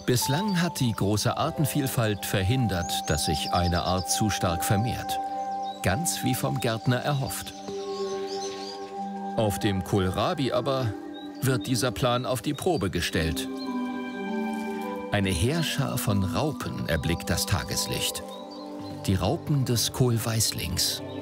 Bislang hat die große Artenvielfalt verhindert, dass sich eine Art zu stark vermehrt. Ganz wie vom Gärtner erhofft. Auf dem Kohlrabi aber wird dieser Plan auf die Probe gestellt. Eine Heerschar von Raupen erblickt das Tageslicht. Die Raupen des Kohlweißlings.